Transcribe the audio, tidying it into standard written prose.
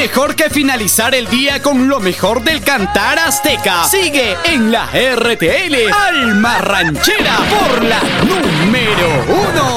mejor que finalizar el día con lo mejor del cantar azteca. Sigue en la RTL Alma Ranchera por la número 1.